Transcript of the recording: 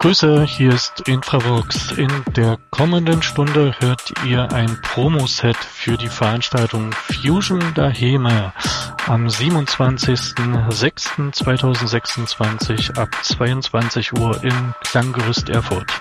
Grüße, hier ist Infravox. In der kommenden Stunde hört ihr ein Promo-Set für die Veranstaltung Fusion Daheme am 27.06.2026 ab 22 Uhr im Klanggerüst Erfurt.